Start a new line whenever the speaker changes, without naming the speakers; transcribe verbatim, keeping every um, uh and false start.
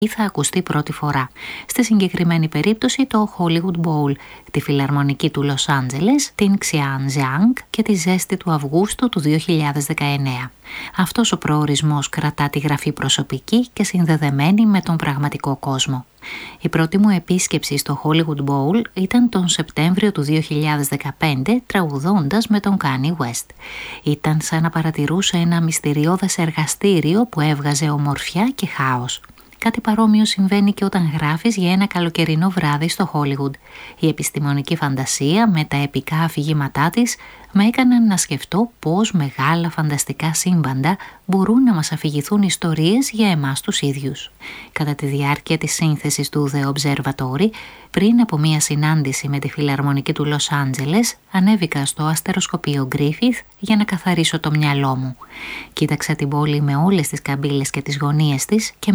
θα ακουστεί πρώτη φορά. Στη συγκεκριμένη περίπτωση το Hollywood Bowl, τη φιλαρμονική του Λος Άντζελες, την Xianjiang και τη ζέστη του Αυγούστου του δύο χιλιάδες δεκαεννέα. Αυτός ο προορισμός κρατά τη γραφή προσωπική και συνδεδεμένη με τον πραγματικό κόσμο. Η πρώτη μου επίσκεψη στο Hollywood Bowl ήταν τον Σεπτέμβριο του δύο χιλιάδες δεκαπέντε, τραγουδώντας με τον Kanye West. Ήταν σαν να παρατηρούσα ένα μυστηριώδες εργαστήριο που έβγαζε ομορφιά και χάος. Κάτι παρόμοιο συμβαίνει και όταν γράφεις για ένα καλοκαιρινό βράδυ στο Hollywood. Η επιστημονική φαντασία με τα επικά αφηγήματά της με έκαναν να σκεφτώ πώς μεγάλα φανταστικά σύμπαντα μπορούν να μας αφηγηθούν ιστορίες για εμάς τους ίδιους. Κατά τη διάρκεια της σύνθεσης του The Observatory, πριν από μία συνάντηση με τη φιλαρμονική του Λος Άντζελες, ανέβηκα στο αστεροσκοπείο Griffith για να καθαρίσω το μυαλό μου. Κοίταξα την πόλη με όλες τις καμπύλες και τις γωνίες της και